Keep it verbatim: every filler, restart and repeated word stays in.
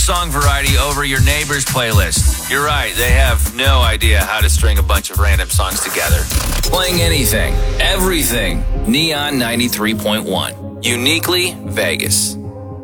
song variety over your neighbor's playlist. You're right, they have no idea how to string a bunch of random songs together. Playing anything, everything. Neon ninety-three point one. Uniquely Vegas.